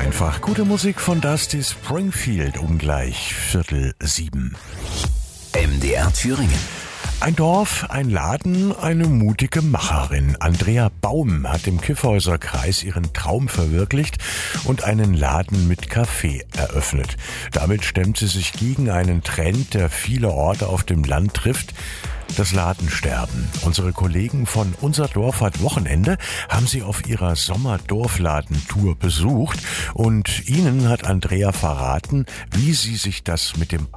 einfach. Gute Musik von Dusty Springfield um gleich 6:45. MDR Thüringen. Ein Dorf, ein Laden, eine mutige Macherin. Andrea Baum hat im Kyffhäuser Kreis ihren Traum verwirklicht und einen Laden mit Café eröffnet. Damit stemmt sie sich gegen einen Trend, der viele Orte auf dem Land trifft: das Ladensterben. Unsere Kollegen von Unser Dorf hat Wochenende haben sie auf ihrer Sommerdorfladentour besucht und ihnen hat Andrea verraten, wie sich das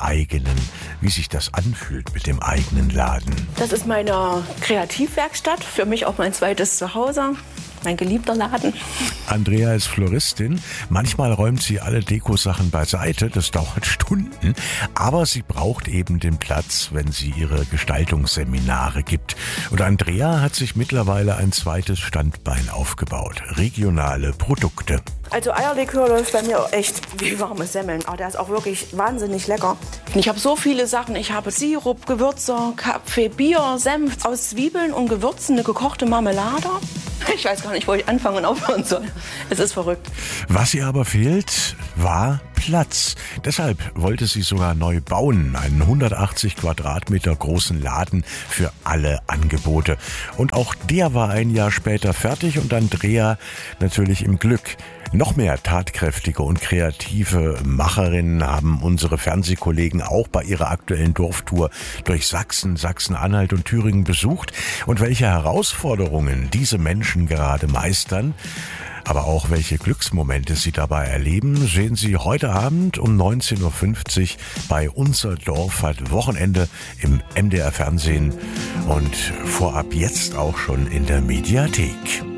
anfühlt mit dem eigenen Laden. Das ist meine Kreativwerkstatt, für mich auch mein zweites Zuhause. Mein geliebter Laden. Andrea ist Floristin. Manchmal räumt sie alle Dekosachen beiseite. Das dauert Stunden. Aber sie braucht eben den Platz, wenn sie ihre Gestaltungsseminare gibt. Und Andrea hat sich mittlerweile ein zweites Standbein aufgebaut. Regionale Produkte. Also Eierlikör läuft bei mir echt wie warme Semmeln. Aber der ist auch wirklich wahnsinnig lecker. Ich habe so viele Sachen. Ich habe Sirup, Gewürze, Kaffee, Bier, Senf aus Zwiebeln und Gewürzen, eine gekochte Marmelade. Ich weiß gar nicht, wo ich anfangen und aufhören soll. Es ist verrückt. Was ihr aber fehlt, war Platz. Deshalb wollte sie sogar neu bauen. Einen 180 Quadratmeter großen Laden für alle Angebote. Und auch der war ein Jahr später fertig und Andrea natürlich im Glück. Noch mehr tatkräftige und kreative Macherinnen haben unsere Fernsehkollegen auch bei ihrer aktuellen Dorftour durch Sachsen, Sachsen-Anhalt und Thüringen besucht. Und welche Herausforderungen diese Menschen gerade meistern, aber auch welche Glücksmomente sie dabei erleben, sehen Sie heute Abend um 19:50 Uhr bei Unser Dorf hat Wochenende im MDR Fernsehen und vorab jetzt auch schon in der Mediathek.